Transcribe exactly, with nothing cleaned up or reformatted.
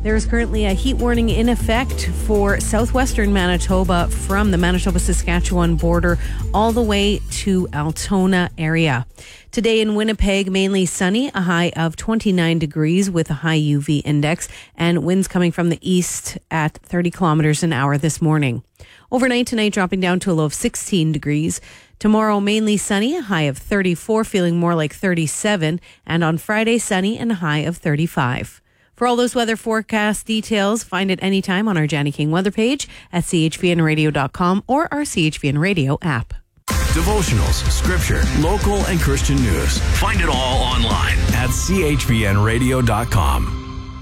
There is currently a heat warning in effect for southwestern Manitoba from the Manitoba-Saskatchewan border all the way to Altona area. Today in Winnipeg, mainly sunny, a high of twenty-nine degrees with a high U V index, and winds coming from the east at thirty kilometers an hour this morning. Overnight tonight, dropping down to a low of sixteen degrees. Tomorrow, mainly sunny, a high of thirty-four, feeling more like thirty-seven. And on Friday, sunny and a high of thirty-five. For all those weather forecast details, find it anytime on our Janny King weather page at c h v n radio dot com or our C H V N Radio app. Devotionals, scripture, local and Christian news. Find it all online at c h v n radio dot com.